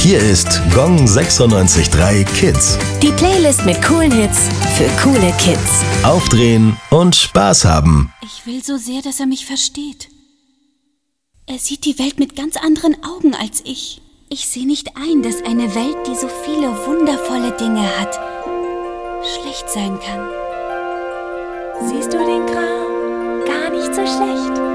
Hier ist Gong 96.3 Kids. Die Playlist mit coolen Hits für coole Kids. Aufdrehen und Spaß haben. Ich will so sehr, dass er mich versteht. Er sieht die Welt mit ganz anderen Augen als ich. Ich sehe nicht ein, dass eine Welt, die so viele wundervolle Dinge hat, schlecht sein kann. Siehst du den Kram? Gar nicht so schlecht.